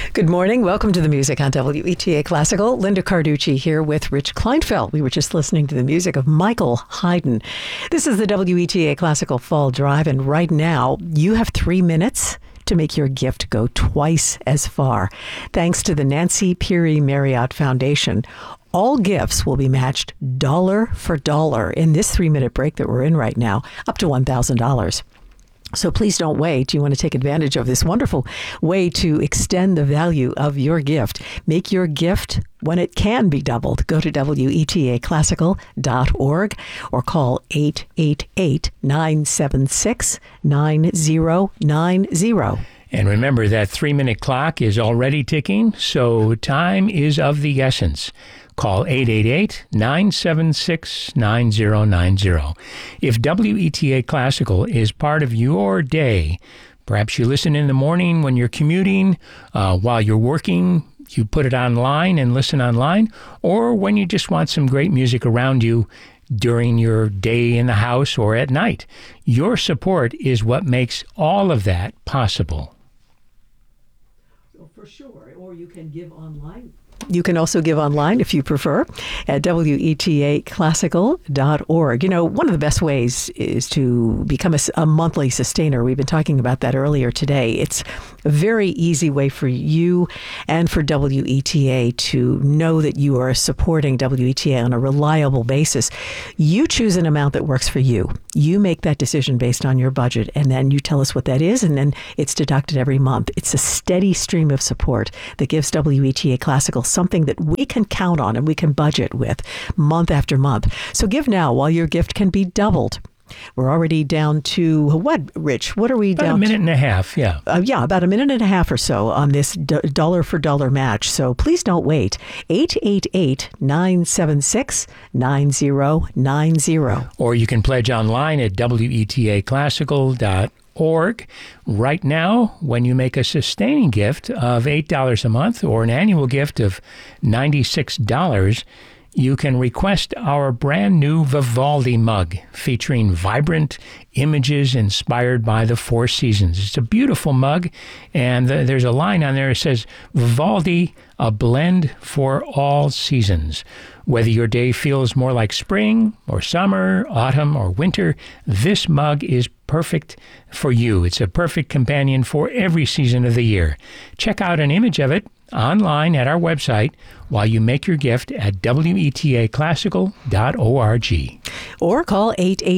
Good morning. Welcome to the music on WETA Classical. Linda Carducci here with Rich Kleinfeld. We were just listening to the music of Michael Haydn. This is the WETA Classical Fall Drive, and right now you have 3 minutes to make your gift go twice as far. Thanks to the Nancy Peary Marriott Foundation, all gifts will be matched dollar for dollar in this 3-minute break that we're in right now, up to $1,000. So please don't wait. You want to take advantage of this wonderful way to extend the value of your gift. Make your gift when it can be doubled. Go to WETAClassical.org or call 888-976-9090. And remember, that 3-minute clock is already ticking, so time is of the essence. Call 888-976-9090. If WETA Classical is part of your day, perhaps you listen in the morning when you're commuting, while you're working, you put it online and listen online, or when you just want some great music around you during your day in the house or at night. Your support is what makes all of that possible. For sure, or you can give online. You can also give online if you prefer at WETAClassical.org. You know, one of the best ways is to become a monthly sustainer. We've been talking about that earlier today. It's a very easy way for you and for WETA to know that you are supporting WETA on a reliable basis. You choose an amount that works for you. You make that decision based on your budget, and then you tell us what that is, and then it's deducted every month. It's a steady stream of support that gives WETA Classical something that we can count on and we can budget with month after month. So give now while your gift can be doubled. We're already down to what, Rich? What are we about down to? A minute and a half, yeah. About a minute and a half or so on this dollar for dollar match. So please don't wait. 888-976-9090. Or you can pledge online at WETAClassical.org. Right now, when you make a sustaining gift of $8 a month or an annual gift of $96, you can request our brand new Vivaldi mug featuring vibrant images inspired by the four seasons. It's a beautiful mug, and there's a line on there that says, Vivaldi, a blend for all seasons. Whether your day feels more like spring or summer, autumn or winter, this mug is perfect for you. It's a perfect companion for every season of the year. Check out an image of it online at our website while you make your gift at WETAClassical.org. Or call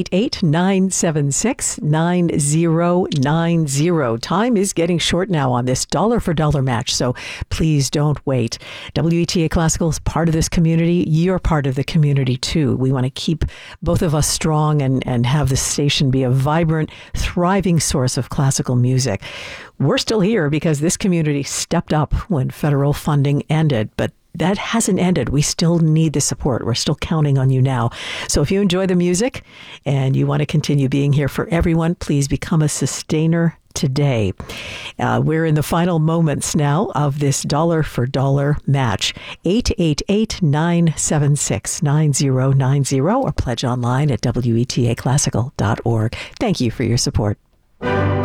888-976-9090. Time is getting short now on this dollar for dollar match, so please don't wait. WETA Classical is part of this community. You're part of the community too. We want to keep both of us strong and have the station be a vibrant, thriving source of classical music. We're still here because this community stepped up when federal funding ended, but that hasn't ended. We still need the support. We're still counting on you now. So if you enjoy the music and you want to continue being here for everyone, please become a sustainer today. We're in the final moments now of this dollar for dollar match. 888-976-9090 or pledge online at WETAClassical.org. Thank you for your support.